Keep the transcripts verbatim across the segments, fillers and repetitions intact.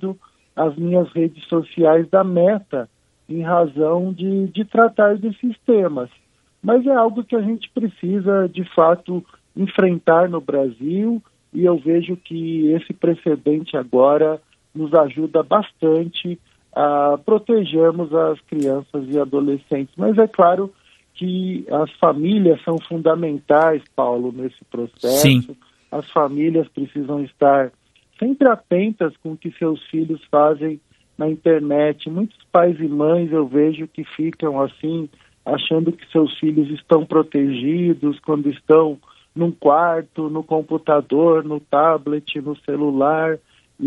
excluindo as minhas redes sociais da Meta, em razão de, de tratar desses temas. Mas é algo que a gente precisa, de fato, enfrentar no Brasil, e eu vejo que esse precedente agora nos ajuda bastante a protegermos as crianças e adolescentes. Mas é claro que as famílias são fundamentais, Paulo, nesse processo. Sim. As famílias precisam estar sempre atentas com o que seus filhos fazem na internet. Muitos pais e mães eu vejo que ficam assim, achando que seus filhos estão protegidos quando estão num quarto, no computador, no tablet, no celular,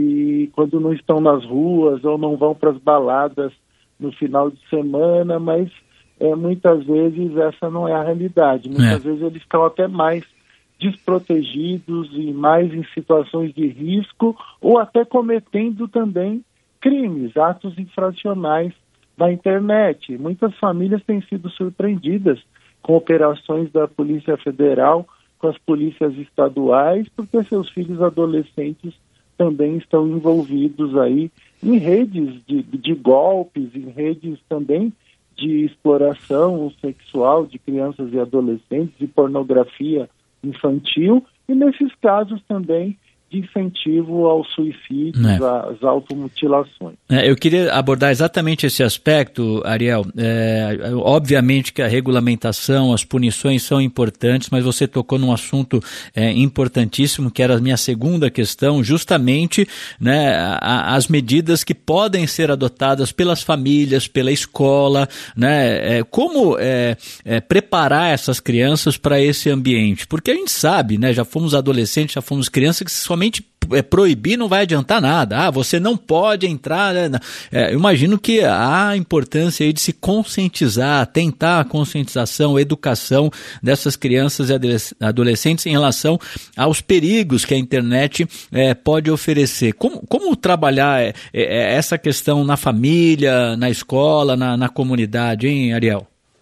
e quando não estão nas ruas ou não vão para as baladas no final de semana, mas é, muitas vezes essa não é a realidade. Muitas é. vezes eles estão até mais desprotegidos e mais em situações de risco, ou até cometendo também crimes, atos infracionais na internet. Muitas famílias têm sido surpreendidas com operações da Polícia Federal, com as polícias estaduais, porque seus filhos adolescentes também estão envolvidos aí em redes de, de golpes, em redes também de exploração sexual de crianças e adolescentes, de pornografia infantil, e nesses casos também de incentivo aos suicídios, é. às automutilações. É, eu queria abordar exatamente esse aspecto, Ariel. É, obviamente que a regulamentação, as punições são importantes, mas você tocou num assunto é, importantíssimo, que era a minha segunda questão, justamente, né, a, as medidas que podem ser adotadas pelas famílias, pela escola, né, é, como é, é, preparar essas crianças para esse ambiente, porque a gente sabe, né, já fomos adolescentes, já fomos crianças, que somente proibir não vai adiantar nada. Ah, você não pode entrar, né? É, eu imagino que há a importância aí de se conscientizar, tentar a conscientização, a educação dessas crianças e adolescentes em relação aos perigos que a internet é, pode oferecer. Como, como trabalhar é, é, essa questão na família, na escola, na, na comunidade, hein, Ariel?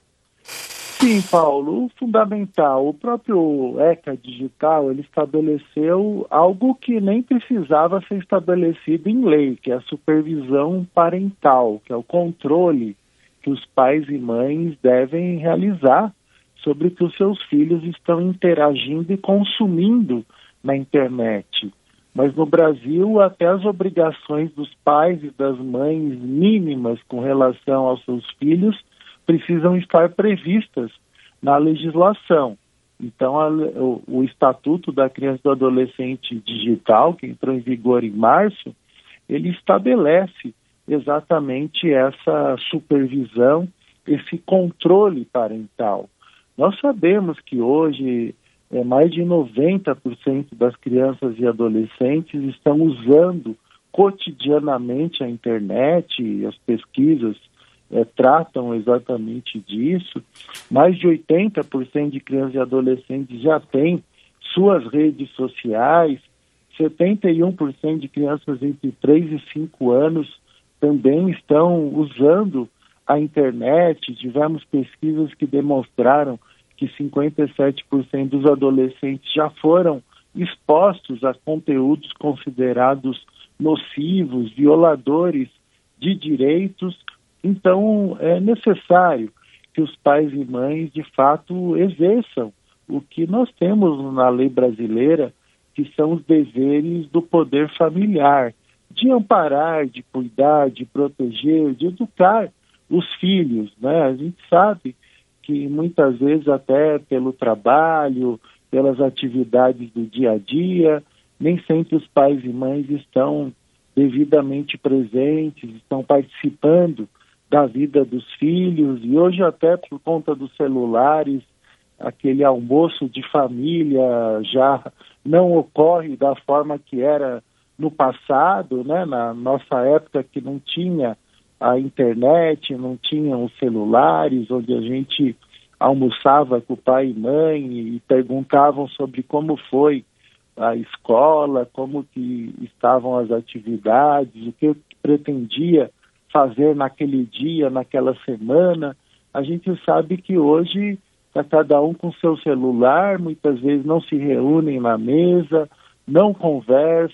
Sim, Paulo, o fundamental, o próprio ECA Digital, ele estabeleceu algo que nem precisava ser estabelecido em lei, que é a supervisão parental, que é o controle que os pais e mães devem realizar sobre o que os seus filhos estão interagindo e consumindo na internet. Mas no Brasil, até as obrigações dos pais e das mães mínimas com relação aos seus filhos precisam estar previstas na legislação. Então, a, o, o Estatuto da Criança e do Adolescente Digital, que entrou em vigor em março, ele estabelece exatamente essa supervisão, esse controle parental. Nós sabemos que hoje é, mais de noventa por cento das crianças e adolescentes estão usando cotidianamente a internet, e as pesquisas É, tratam exatamente disso. Mais de oitenta por cento de crianças e adolescentes já têm suas redes sociais, setenta e um por cento de crianças entre três e cinco anos também estão usando a internet. Tivemos pesquisas que demonstraram que cinquenta e sete por cento dos adolescentes já foram expostos a conteúdos considerados nocivos, violadores de direitos. Então, é necessário que os pais e mães, de fato, exerçam o que nós temos na lei brasileira, que são os deveres do poder familiar, de amparar, de cuidar, de proteger, de educar os filhos, né? A gente sabe que muitas vezes, até pelo trabalho, pelas atividades do dia a dia, nem sempre os pais e mães estão devidamente presentes, estão participando da vida dos filhos, e hoje até por conta dos celulares, aquele almoço de família já não ocorre da forma que era no passado, né? Na nossa época, que não tinha a internet, não tinham os celulares, onde a gente almoçava com o pai e mãe e perguntavam sobre como foi a escola, como que estavam as atividades, o que pretendia fazer naquele dia, naquela semana. A gente sabe que hoje está cada um com seu celular, muitas vezes não se reúnem na mesa, não conversam,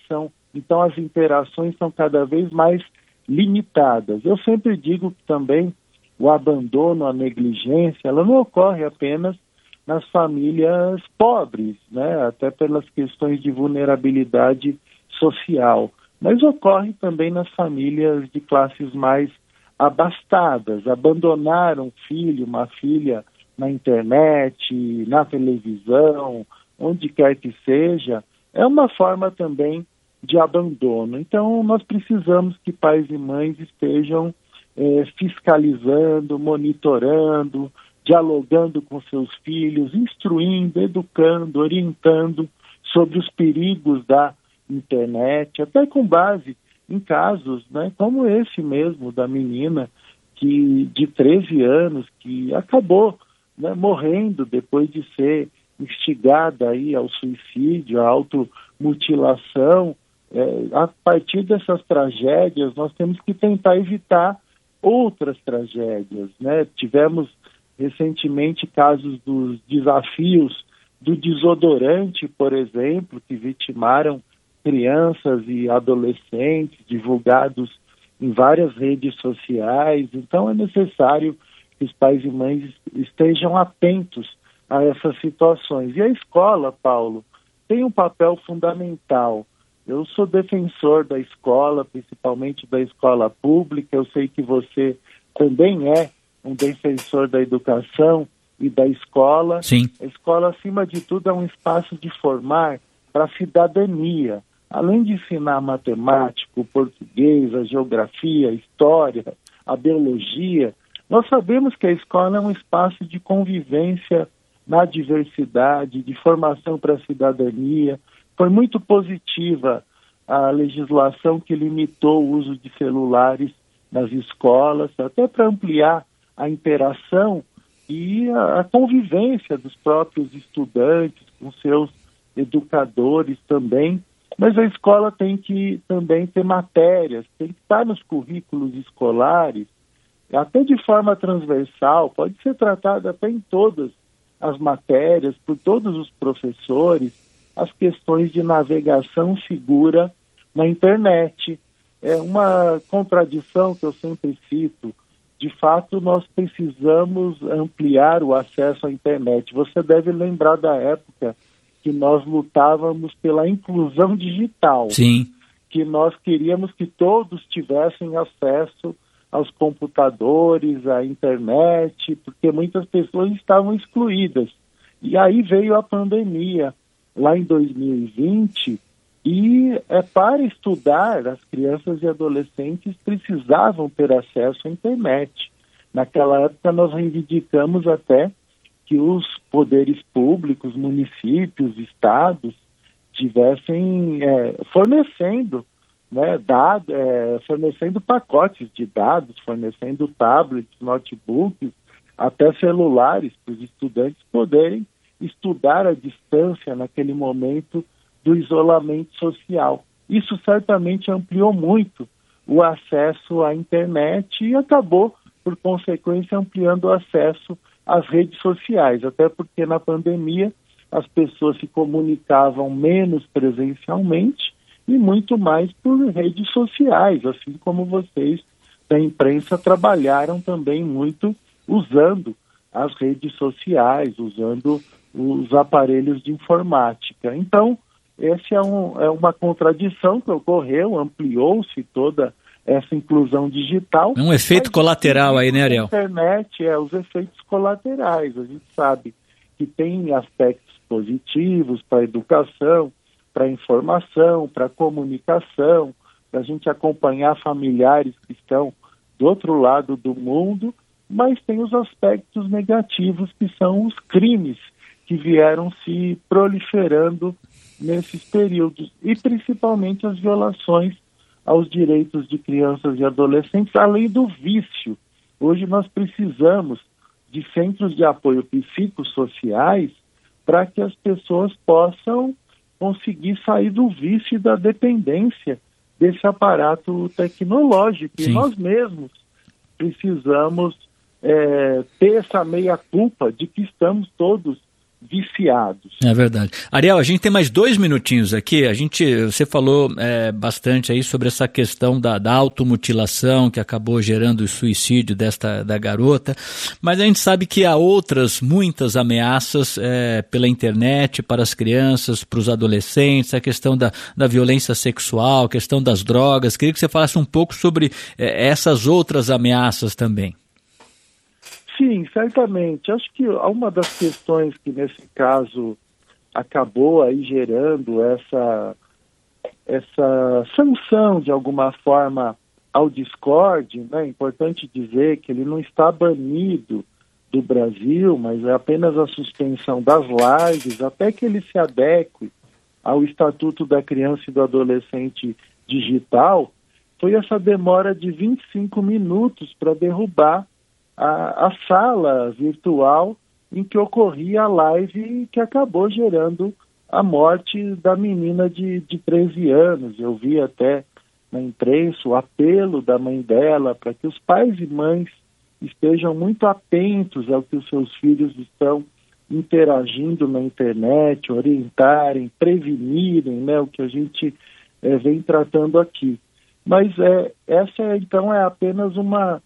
então as interações são cada vez mais limitadas. Eu sempre digo que também o abandono, a negligência, ela não ocorre apenas nas famílias pobres, né? Até pelas questões de vulnerabilidade social, mas ocorre também nas famílias de classes mais abastadas. Abandonar um filho, uma filha na internet, na televisão, onde quer que seja, é uma forma também de abandono. Então, nós precisamos que pais e mães estejam eh, fiscalizando, monitorando, dialogando com seus filhos, instruindo, educando, orientando sobre os perigos da internet, até com base em casos, né, como esse mesmo da menina que, de treze anos, que acabou, né, morrendo depois de ser instigada aí ao suicídio, à automutilação. É, a partir dessas tragédias, nós temos que tentar evitar outras tragédias, né? Tivemos recentemente casos dos desafios do desodorante, por exemplo, que vitimaram crianças e adolescentes, divulgados em várias redes sociais. Então é necessário que os pais e mães estejam atentos a essas situações. E a escola, Paulo, tem um papel fundamental. Eu sou defensor da escola, principalmente da escola pública. Eu sei que você também é um defensor da educação e da escola. Sim. A escola, acima de tudo, é um espaço de formar para a cidadania. Além de ensinar matemática, o português, a geografia, a história, a biologia, nós sabemos que a escola é um espaço de convivência na diversidade, de formação para a cidadania. Foi muito positiva a legislação que limitou o uso de celulares nas escolas, até para ampliar a interação e a, a convivência dos próprios estudantes com seus educadores também. Mas a escola tem que também ter matérias, tem que estar nos currículos escolares, até de forma transversal, pode ser tratada até em todas as matérias, por todos os professores, as questões de navegação segura na internet. É uma contradição que eu sempre cito. De fato, nós precisamos ampliar o acesso à internet. Você deve lembrar da época que nós lutávamos pela inclusão digital. Sim. Que nós queríamos que todos tivessem acesso aos computadores, à internet, porque muitas pessoas estavam excluídas. E aí veio a pandemia, lá em dois mil e vinte, e é, para estudar, as crianças e adolescentes precisavam ter acesso à internet. Naquela época nós reivindicamos até que os poderes públicos, municípios, estados, tivessem é, fornecendo, né, dado, é, fornecendo pacotes de dados, fornecendo tablets, notebooks, até celulares, para os estudantes poderem estudar à distância naquele momento do isolamento social. Isso certamente ampliou muito o acesso à internet e acabou, por consequência, ampliando o acesso às redes sociais, até porque na pandemia as pessoas se comunicavam menos presencialmente e muito mais por redes sociais, assim como vocês da imprensa trabalharam também muito usando as redes sociais, usando os aparelhos de informática. Então, essa é, um, é uma contradição que ocorreu, ampliou-se toda essa inclusão digital. É um efeito colateral aí, né, Ariel? A internet, é, os efeitos colaterais. A gente sabe que tem aspectos positivos para a educação, para a informação, para a comunicação, para a gente acompanhar familiares que estão do outro lado do mundo, mas tem os aspectos negativos, que são os crimes que vieram se proliferando nesses períodos, e principalmente as violações aos direitos de crianças e adolescentes, além do vício. Hoje nós precisamos de centros de apoio psicossociais para que as pessoas possam conseguir sair do vício e da dependência desse aparato tecnológico. Sim. E nós mesmos precisamos é, ter essa meia-culpa de que estamos todos viciados. É verdade. Ariel, a gente tem mais dois minutinhos aqui. A gente, você falou é, bastante aí sobre essa questão da, da automutilação que acabou gerando o suicídio desta da garota, mas a gente sabe que há outras, muitas ameaças é, pela internet para as crianças, para os adolescentes, a questão da, da violência sexual, a questão das drogas. Queria que você falasse um pouco sobre é, essas outras ameaças também. Sim, certamente. Acho que uma das questões que nesse caso acabou aí gerando essa, essa sanção de alguma forma ao Discord, né? É importante dizer que ele não está banido do Brasil, mas é apenas a suspensão das lives até que ele se adeque ao Estatuto da Criança e do Adolescente Digital. Foi essa demora de vinte e cinco minutos para derrubar A, a sala virtual em que ocorria a live que acabou gerando a morte da menina de, de treze anos. Eu vi até na imprensa o apelo da mãe dela para que os pais e mães estejam muito atentos ao que os seus filhos estão interagindo na internet, orientarem, prevenirem, né, o que a gente é, vem tratando aqui. Mas é, essa então é apenas uma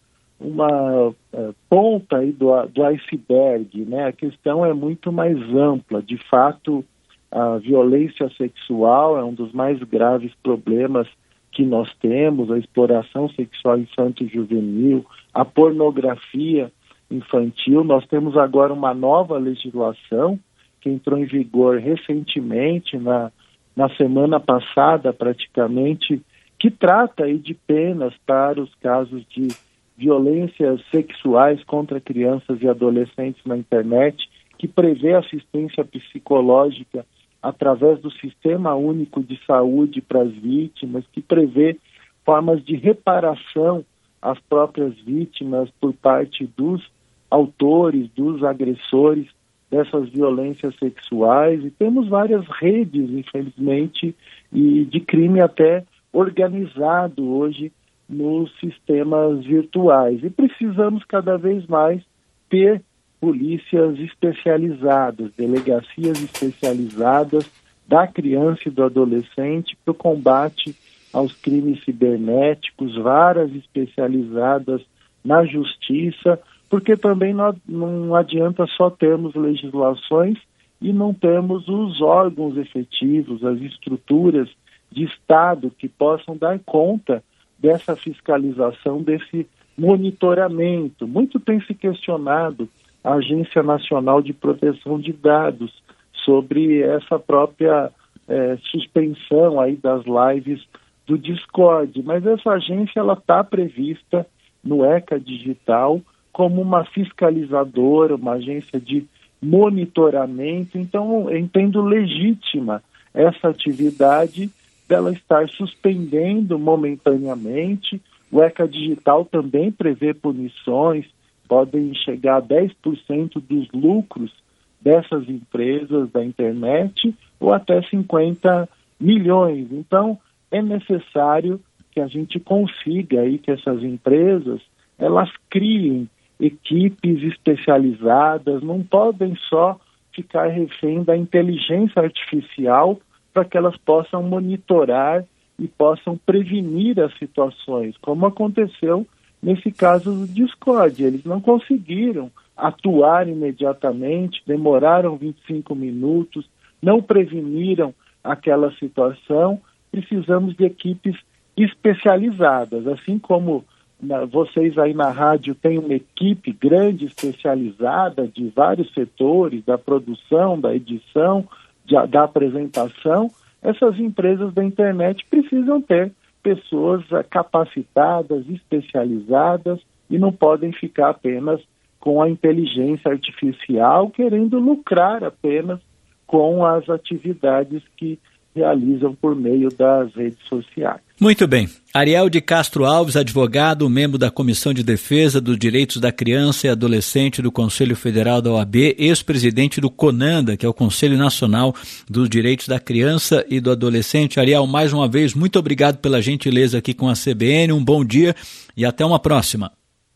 uma é, ponta aí do, do iceberg, né? A questão é muito mais ampla. De fato, a violência sexual é um dos mais graves problemas que nós temos, a exploração sexual infanto-juvenil, a pornografia infantil. Nós temos agora uma nova legislação que entrou em vigor recentemente, na, na semana passada praticamente, que trata aí de penas para os casos de violências sexuais contra crianças e adolescentes na internet, que prevê assistência psicológica através do Sistema Único de Saúde para as vítimas, que prevê formas de reparação às próprias vítimas por parte dos autores, dos agressores dessas violências sexuais. E temos várias redes, infelizmente, e de crime até organizado hoje nos sistemas virtuais. E precisamos cada vez mais ter polícias especializadas, delegacias especializadas da criança e do adolescente para o combate aos crimes cibernéticos, varas especializadas na justiça, porque também não, não adianta só termos legislações e não temos os órgãos efetivos, as estruturas de Estado que possam dar conta dessa fiscalização, desse monitoramento. Muito tem se questionado a Agência Nacional de Proteção de Dados sobre essa própria é, suspensão aí das lives do Discord, mas essa agência ela está prevista no ECA Digital como uma fiscalizadora, uma agência de monitoramento. Então eu entendo legítima essa atividade dela estar suspendendo momentaneamente. O ECA Digital também prevê punições, podem chegar a dez por cento dos lucros dessas empresas da internet ou até cinquenta milhões. Então, é necessário que a gente consiga aí que essas empresas, elas criem equipes especializadas, não podem só ficar refém da inteligência artificial para que elas possam monitorar e possam prevenir as situações, como aconteceu nesse caso do Discord. Eles não conseguiram atuar imediatamente, demoraram vinte e cinco minutos, não preveniram aquela situação. Precisamos de equipes especializadas, assim como na, vocês aí na rádio têm uma equipe grande especializada de vários setores, da produção, da edição, de, da apresentação. Essas empresas da internet precisam ter pessoas capacitadas, especializadas, e não podem ficar apenas com a inteligência artificial, querendo lucrar apenas com as atividades que realizam por meio das redes sociais. Muito bem. Ariel de Castro Alves, advogado, membro da Comissão de Defesa dos Direitos da Criança e Adolescente do Conselho Federal da O A B, ex-presidente do CONANDA, que é o Conselho Nacional dos Direitos da Criança e do Adolescente. Ariel, mais uma vez, muito obrigado pela gentileza aqui com a C B N, um bom dia e até uma próxima.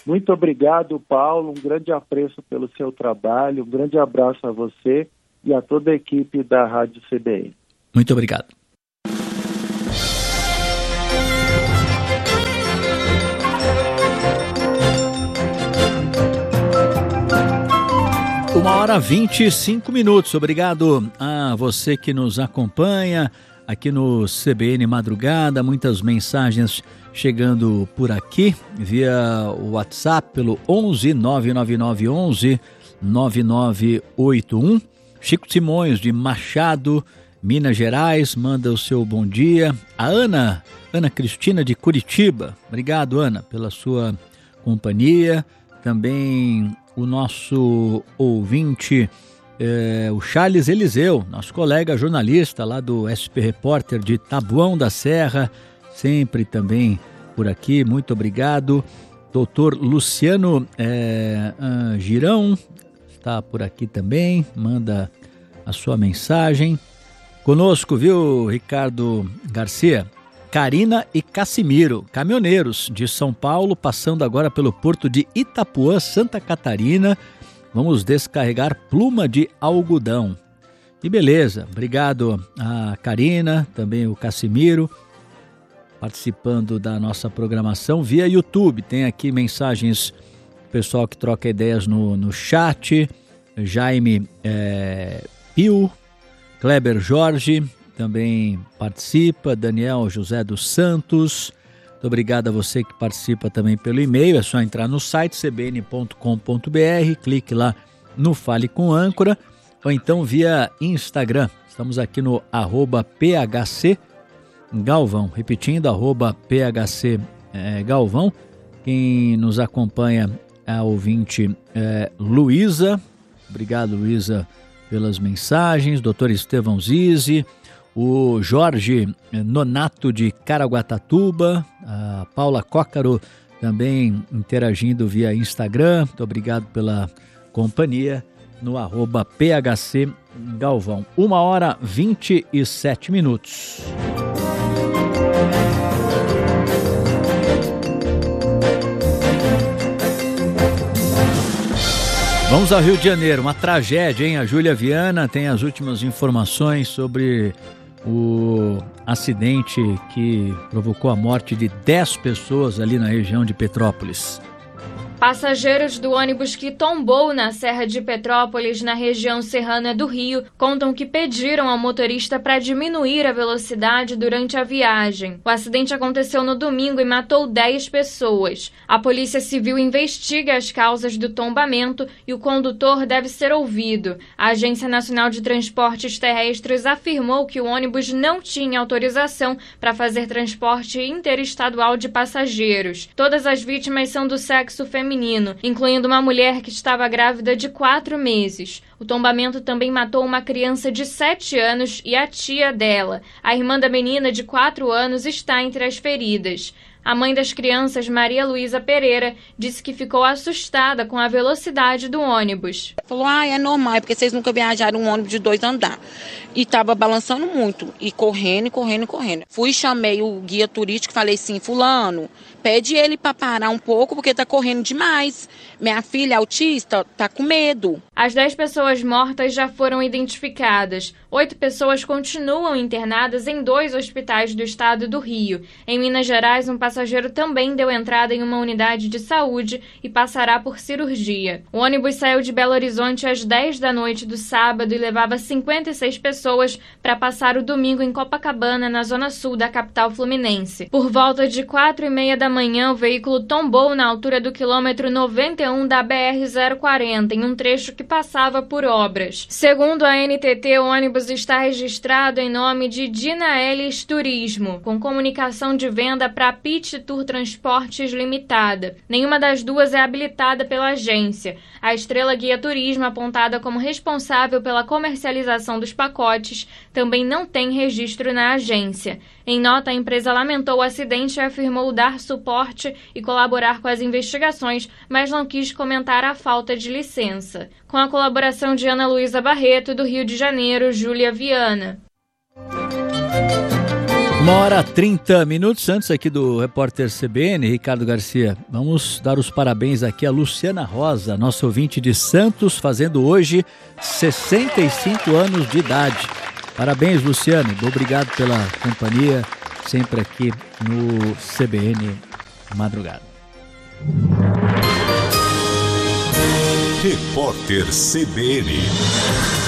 Muito obrigado, Paulo, um grande apreço pelo seu trabalho, um grande abraço a você e a toda a equipe da Rádio C B N. Muito obrigado. Uma hora vinte e cinco minutos. Obrigado a você que nos acompanha aqui no C B N Madrugada. Muitas mensagens chegando por aqui via WhatsApp pelo onze nove nove nove onze nove nove oito um. Chico Simões de Machado, Minas Gerais, manda o seu bom dia. A Ana, Ana Cristina de Curitiba. Obrigado, Ana, pela sua companhia. Também o nosso ouvinte, é, o Charles Eliseu, nosso colega jornalista lá do S P Repórter de Taboão da Serra, sempre também por aqui, muito obrigado. Doutor Luciano é, uh, Girão está por aqui também, manda a sua mensagem. Conosco, viu, Ricardo Garcia? Karina e Cassimiro, caminhoneiros de São Paulo, passando agora pelo porto de Itapuã, Santa Catarina. Vamos descarregar pluma de algodão. Que beleza, obrigado a Karina, também o Cassimiro, participando da nossa programação via YouTube. Tem aqui mensagens, pessoal que troca ideias no, no chat. Jaime é, Pio, Kleber Jorge também participa, Daniel José dos Santos. Muito obrigado a você que participa também pelo e-mail. É só entrar no site c b n ponto com ponto b r, clique lá no Fale com Âncora, ou então via Instagram. Estamos aqui no arroba P H C Galvão, repetindo, arroba P H C é, Galvão. Quem nos acompanha é a ouvinte é, Luísa. Obrigado, Luísa, pelas mensagens. Doutor Estevão Zizi, o Jorge Nonato de Caraguatatuba, a Paula Cócaro também interagindo via Instagram. Muito obrigado pela companhia no arroba P H C Galvão. Uma hora vinte e sete minutos. Vamos ao Rio de Janeiro, uma tragédia, hein? A Júlia Viana tem as últimas informações sobre o acidente que provocou a morte de dez pessoas ali na região de Petrópolis. Passageiros do ônibus que tombou na Serra de Petrópolis, na região serrana do Rio, contam que pediram ao motorista para diminuir a velocidade durante a viagem. O acidente aconteceu no domingo e matou dez pessoas. A Polícia Civil investiga as causas do tombamento e o condutor deve ser ouvido. A Agência Nacional de Transportes Terrestres afirmou que o ônibus não tinha autorização para fazer transporte interestadual de passageiros. Todas as vítimas são do sexo feminino. Feminino, incluindo uma mulher que estava grávida de quatro meses. O tombamento também matou uma criança de sete anos e a tia dela. A irmã da menina, de quatro anos, está entre as feridas. A mãe das crianças, Maria Luísa Pereira, disse que ficou assustada com a velocidade do ônibus. Falou, ah, é normal, é porque vocês nunca viajaram um ônibus de dois andares. E estava balançando muito, e correndo, correndo, correndo. Fui, chamei o guia turístico e falei assim, fulano, pede ele para parar um pouco, porque está correndo demais. Minha filha autista está com medo. As dez pessoas mortas já foram identificadas. Oito pessoas continuam internadas em dois hospitais do estado do Rio. Em Minas Gerais, um passageiro também deu entrada em uma unidade de saúde e passará por cirurgia. O ônibus saiu de Belo Horizonte às dez da noite do sábado e levava cinquenta e seis pessoas para passar o domingo em Copacabana, na zona sul da capital fluminense. Por volta de quatro e meia da manhã, o veículo tombou na altura do quilômetro noventa e um da B R zero quarenta, em um trecho que passava por obras. Segundo a N T T, o ônibus está registrado em nome de Dina Ellis Turismo, com comunicação de venda para Pit Tour Transportes Limitada. Nenhuma das duas é habilitada pela agência. A Estrela Guia Turismo, apontada como responsável pela comercialização dos pacotes, também não tem registro na agência. Em nota, a empresa lamentou o acidente e afirmou dar suporte e colaborar com as investigações, mas não quis comentar a falta de licença. Com a colaboração de Ana Luísa Barreto, do Rio de Janeiro, Júlia Viana. Uma hora trinta minutos antes aqui do repórter C B N, Ricardo Garcia. Vamos dar os parabéns aqui a Luciana Rosa, nossa ouvinte de Santos, fazendo hoje sessenta e cinco anos de idade. Parabéns, Luciano. Obrigado pela companhia, sempre aqui no C B N Madrugada. Repórter C B N.